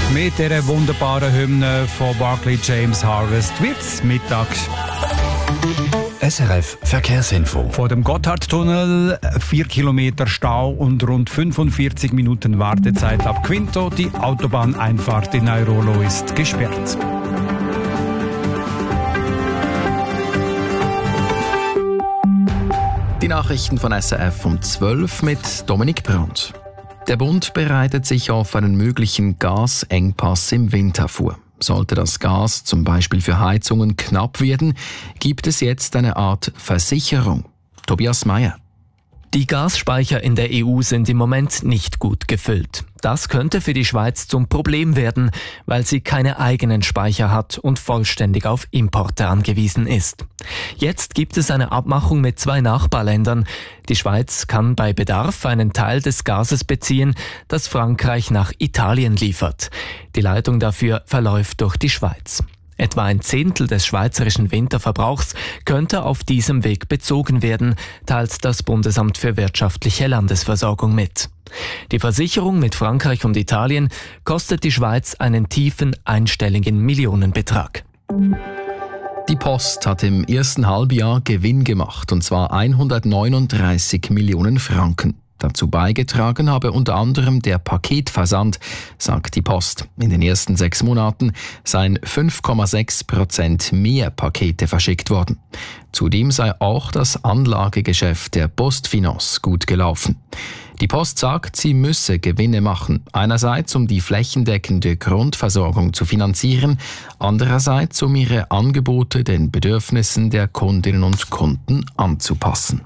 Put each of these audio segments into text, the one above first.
Mit dieser wunderbaren Hymne von Barclay James Harvest wird's Mittag. SRF Verkehrsinfo. Vor dem Gotthardtunnel 4 Kilometer Stau und rund 45 Minuten Wartezeit ab Quinto. Die Autobahneinfahrt in Airolo ist gesperrt. Die Nachrichten von SRF um 12 mit Dominik Brandt. Der Bund bereitet sich auf einen möglichen Gasengpass im Winter vor. Sollte das Gas zum Beispiel für Heizungen knapp werden, gibt es jetzt eine Art Versicherung. Tobias Meyer. Die Gasspeicher in der EU sind im Moment nicht gut gefüllt. Das könnte für die Schweiz zum Problem werden, weil sie keine eigenen Speicher hat und vollständig auf Importe angewiesen ist. Jetzt gibt es eine Abmachung mit 2 Nachbarländern. Die Schweiz kann bei Bedarf einen Teil des Gases beziehen, das Frankreich nach Italien liefert. Die Leitung dafür verläuft durch die Schweiz. Etwa ein Zehntel des schweizerischen Winterverbrauchs könnte auf diesem Weg bezogen werden, teilt das Bundesamt für wirtschaftliche Landesversorgung mit. Die Versicherung mit Frankreich und Italien kostet die Schweiz einen tiefen einstelligen Millionenbetrag. Die Post hat im ersten Halbjahr Gewinn gemacht, und zwar 139 Millionen Franken. Dazu beigetragen habe unter anderem der Paketversand, sagt die Post. In den ersten 6 Monaten seien 5,6% mehr Pakete verschickt worden. Zudem sei auch das Anlagegeschäft der PostFinance gut gelaufen. Die Post sagt, sie müsse Gewinne machen. Einerseits, um die flächendeckende Grundversorgung zu finanzieren, andererseits, um ihre Angebote den Bedürfnissen der Kundinnen und Kunden anzupassen.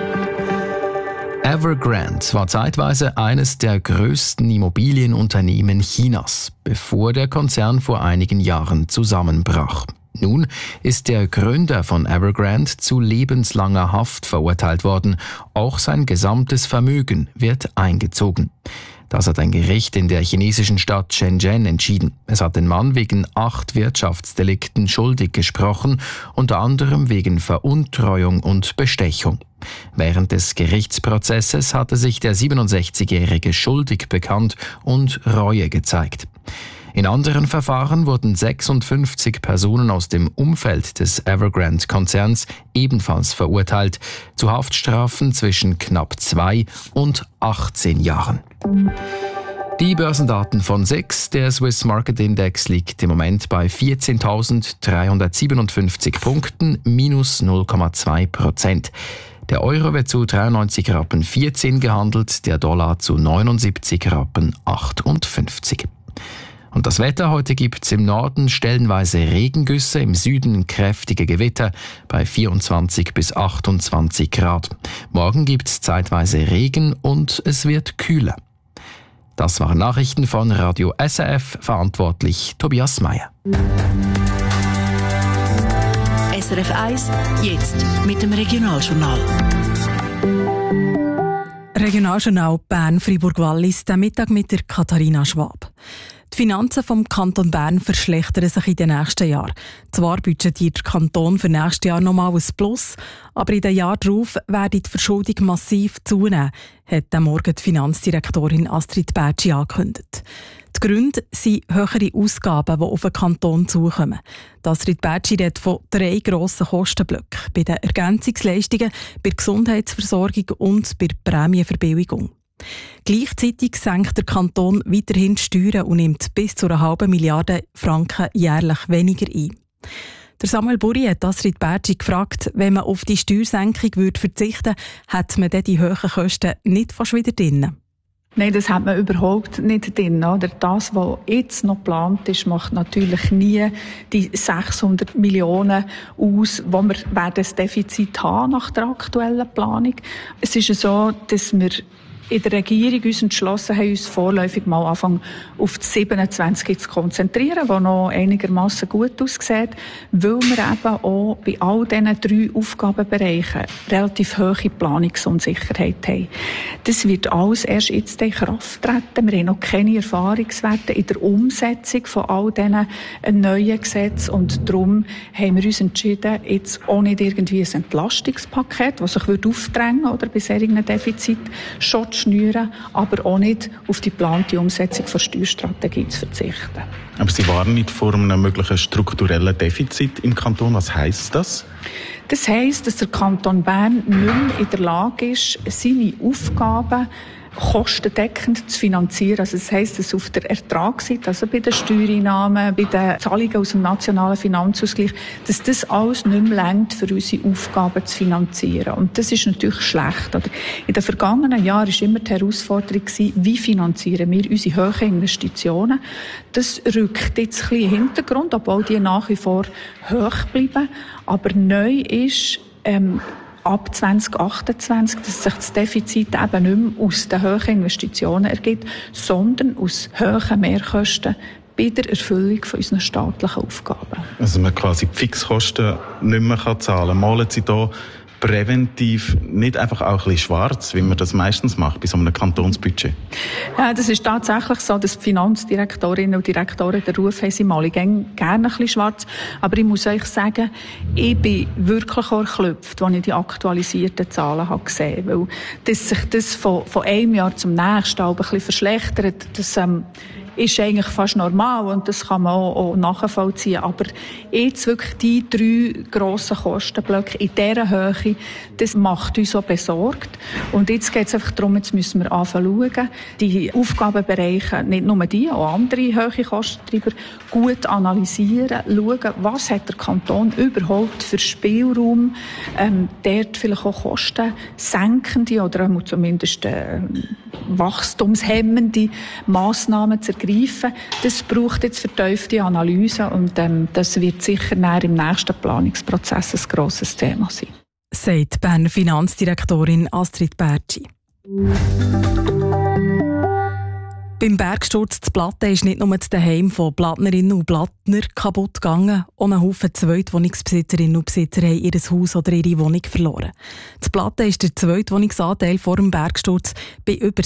Evergrande war zeitweise eines der größten Immobilienunternehmen Chinas, bevor der Konzern vor einigen Jahren zusammenbrach. Nun ist der Gründer von Evergrande zu lebenslanger Haft verurteilt worden. Auch sein gesamtes Vermögen wird eingezogen. Das hat ein Gericht in der chinesischen Stadt Shenzhen entschieden. Es hat den Mann wegen 8 Wirtschaftsdelikten schuldig gesprochen, unter anderem wegen Veruntreuung und Bestechung. Während des Gerichtsprozesses hatte sich der 67-Jährige schuldig bekannt und Reue gezeigt. In anderen Verfahren wurden 56 Personen aus dem Umfeld des Evergrande-Konzerns ebenfalls verurteilt, zu Haftstrafen zwischen knapp 2 und 18 Jahren. Die Börsendaten von SIX, der Swiss Market Index, liegt im Moment bei 14.357 Punkten, minus 0,2%. Der Euro wird zu 93,14 Rappen gehandelt, der Dollar zu 79,58 Rappen. Und das Wetter: heute gibt es im Norden stellenweise Regengüsse, im Süden kräftige Gewitter bei 24 bis 28 Grad. Morgen gibt es zeitweise Regen und es wird kühler. Das waren Nachrichten von Radio SRF, verantwortlich Tobias Meyer. SRF 1, jetzt mit dem Regionaljournal. Regionaljournal Bern-Fribourg-Wallis, der Mittag mit der Katharina Schwab. Die Finanzen vom Kanton Bern verschlechtern sich in den nächsten Jahren. Zwar budgetiert der Kanton für nächstes Jahr nochmal ein Plus, aber in den Jahren darauf werde die Verschuldung massiv zunehmen, hat am Morgen die Finanzdirektorin Astrid Bertschi angekündigt. Die Gründe sind höhere Ausgaben, die auf den Kanton zukommen. Astrid Bertschi redet von 3 grossen Kostenblöcken: bei den Ergänzungsleistungen, bei der Gesundheitsversorgung und bei der Prämienverbilligung. Gleichzeitig senkt der Kanton weiterhin die Steuern und nimmt bis zu 0,5 Milliarden Franken jährlich weniger ein. Der Samuel Burri hat Astrid Bertschi gefragt, wenn man auf die Steuersenkung verzichten würde, hätte man dann die hohen Kosten nicht fast wieder drin? Nein, das hat man überhaupt nicht drin. Oder? Das, was jetzt noch geplant ist, macht natürlich nie die 600 Millionen aus, wo wir das Defizit haben nach der aktuellen Planung. Es ist so, dass wir in der Regierung uns entschlossen haben, uns vorläufig mal anfangen auf die 27 zu konzentrieren, die noch einigermaßen gut aussieht, weil wir eben auch bei all diesen 3 Aufgabenbereichen relativ hohe Planungsunsicherheit haben. Das wird alles erst jetzt in Kraft treten. Wir haben noch keine Erfahrungswerte in der Umsetzung von all diesen neuen Gesetzen und darum haben wir uns entschieden, jetzt auch nicht irgendwie ein Entlastungspaket, das sich aufdrängen würde oder bei solchen Defiziten schon zu schnüren, aber auch nicht auf die geplante Umsetzung der Steuerstrategie zu verzichten. Aber Sie waren nicht vor einem möglichen strukturellen Defizit im Kanton. Was heisst das? Das heisst, dass der Kanton Bern nicht mehr in der Lage ist, seine Aufgaben kostendeckend zu finanzieren. Also das heisst, dass auf der Ertragsseite, also bei den Steuereinnahmen, bei den Zahlungen aus dem nationalen Finanzausgleich, dass das alles nicht mehr reicht, für unsere Aufgaben zu finanzieren. Und das ist natürlich schlecht. Oder? In den vergangenen Jahren war immer die Herausforderung, wie finanzieren wir unsere hohen Investitionen. Das rückt jetzt ein bisschen in den Hintergrund, obwohl die nach wie vor hoch bleiben. Aber neu ist, ab 2028, dass sich das Defizit eben nicht mehr aus den hohen Investitionen ergibt, sondern aus hohen Mehrkosten bei der Erfüllung von unseren staatlichen Aufgaben. Also man quasi die Fixkosten nicht mehr zahlen kann. Malen Sie da präventiv nicht einfach auch ein bisschen schwarz, wie man das meistens macht bei so einem Kantonsbudget? Ja, das ist tatsächlich so, dass die Finanzdirektorinnen und Direktoren den Ruf haben, sie malen gerne ein bisschen schwarz. Aber ich muss euch sagen, ich bin wirklich erschöpft, als ich die aktualisierten Zahlen habe gesehen habe. Weil dass sich das von einem Jahr zum nächsten ein bisschen verschlechtert, das ist eigentlich fast normal und das kann man auch nachvollziehen. Aber jetzt wirklich die 3 grossen Kostenblöcke in dieser Höhe, das macht uns auch besorgt. Und jetzt geht es einfach darum, jetzt müssen wir anfangen schauen, die Aufgabenbereiche, nicht nur die, auch andere hohe Kostentreiber, gut analysieren, schauen, was hat der Kanton überhaupt für Spielraum, dort vielleicht auch kostensenkende oder zumindest wachstumshemmende Massnahmen zu ergreifen. Das braucht jetzt vertiefte Analyse und das wird sicher im nächsten Planungsprozess ein grosses Thema sein. Sagt Berner Finanzdirektorin Astrid Bertschi. Beim Bergsturz zu Platten ist nicht nur das Daheim von Plattnerinnen und Plattner kaputt gegangen. Auch ein Haufen Zweitwohnungsbesitzerinnen und Besitzer haben ihr Haus oder ihre Wohnung verloren. Zu Platten war der Zweitwohnungsanteil vor dem Bergsturz bei über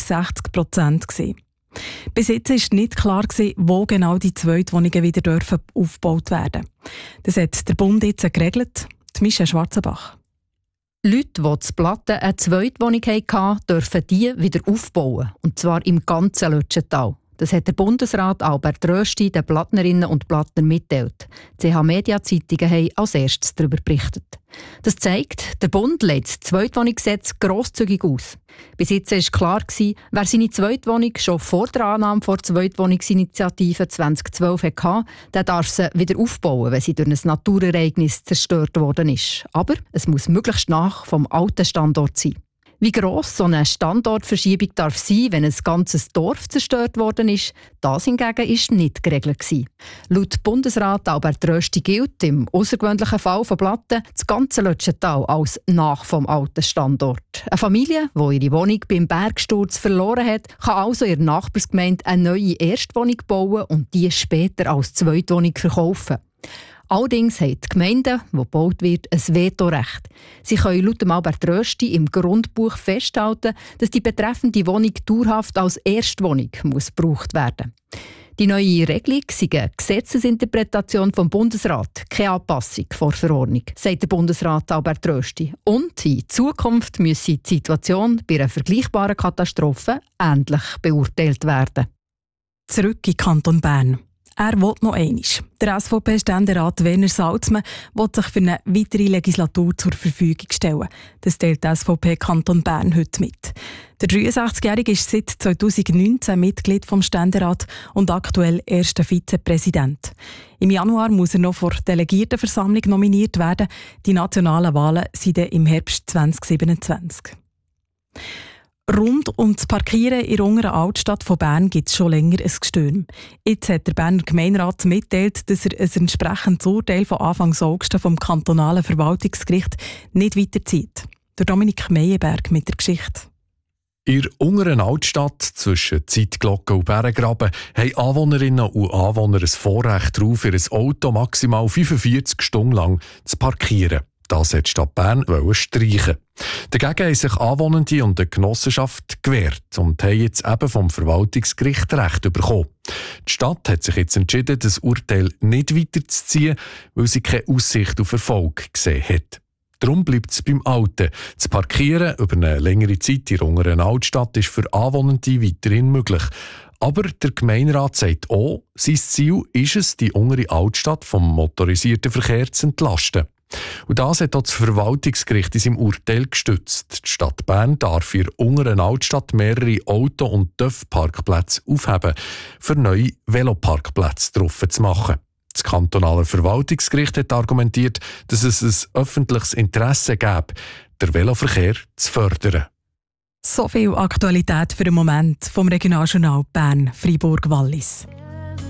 60%. Bis jetzt war nicht klar, wo genau die Zweitwohnungen wieder aufgebaut werden dürfen. Das hat der Bund jetzt geregelt. Michelle Schwarzenbach. Leute, die zu Platten eine Zweitwohnung hatten, dürfen die wieder aufbauen. Und zwar im ganzen Lötschental. Das hat der Bundesrat Albert Rösti den Plattnerinnen und Plattnern mitgeteilt. Die CH-Media-Zeitungen haben als erstes darüber berichtet. Das zeigt, der Bund legt das Zweitwohnungsgesetz grosszügig aus. Bis jetzt war klar, wer seine Zweitwohnung schon vor der Annahme der Zweitwohnungsinitiative 2012 hatte, der darf sie wieder aufbauen, wenn sie durch ein Naturereignis zerstört worden ist. Aber es muss möglichst nach vom alten Standort sein. Wie gross so eine Standortverschiebung darf sein, wenn ein ganzes Dorf zerstört worden ist, das hingegen war nicht geregelt. Laut Bundesrat Albert Rösti gilt im außergewöhnlichen Fall von Platten das ganze Lötschental als nach vom alten Standort. Eine Familie, die ihre Wohnung beim Bergsturz verloren hat, kann also in der Nachbarsgemeinde eine neue Erstwohnung bauen und die später als Zweitwohnung verkaufen. Allerdings haben die Gemeinden, wo gebaut wird, ein Vetorecht. Sie können laut Albert Rösti im Grundbuch festhalten, dass die betreffende Wohnung dauerhaft als Erstwohnung gebraucht werden muss. Die neue Regelung sei eine Gesetzesinterpretation vom Bundesrat, keine Anpassung vor Verordnung, sagt der Bundesrat Albert Rösti. Und in Zukunft müsse die Situation bei einer vergleichbaren Katastrophe ähnlich beurteilt werden. Zurück in Kanton Bern. Er will noch einmal. Der SVP-Ständerat Werner Salzmann will sich für eine weitere Legislatur zur Verfügung stellen. Das teilt die SVP Kanton Bern heute mit. Der 63-Jährige ist seit 2019 Mitglied vom Ständerat und aktuell erster Vizepräsident. Im Januar muss er noch vor der Delegiertenversammlung nominiert werden. Die nationalen Wahlen sind im Herbst 2027. Rund um das Parkieren in der unteren Altstadt von Bern gibt es schon länger ein Gestürm. Jetzt hat der Berner Gemeinderat mitteilt, dass er ein entsprechendes Urteil von Anfang August vom kantonalen Verwaltungsgericht nicht weiterzieht. Der Dominik Meyerberg mit der Geschichte. In der unteren Altstadt zwischen Zeitglocke und Bärengraben haben Anwohnerinnen und Anwohner ein Vorrecht darauf, ihr Auto maximal 45 Stunden lang zu parkieren. Das hat die Stadt Bern streichen. Dagegen haben sich Anwohnende und die Genossenschaft gewehrt und haben jetzt eben vom Verwaltungsgericht Recht bekommen. Die Stadt hat sich jetzt entschieden, das Urteil nicht weiterzuziehen, weil sie keine Aussicht auf Erfolg gesehen hat. Darum bleibt es beim Alten. Das Parkieren über eine längere Zeit in der unteren Altstadt ist für Anwohnende weiterhin möglich. Aber der Gemeinderat sagt auch, sein Ziel ist es, die untere Altstadt vom motorisierten Verkehr zu entlasten. Und das hat auch das Verwaltungsgericht in seinem Urteil gestützt. Die Stadt Bern darf in der unteren Altstadt mehrere Auto- und TÜV-Parkplätze aufheben, für neue Veloparkplätze drauf zu machen. Das kantonale Verwaltungsgericht hat argumentiert, dass es ein öffentliches Interesse gäbe, den Veloverkehr zu fördern. So viel Aktualität für den Moment vom Regionaljournal Bern-Freiburg-Wallis.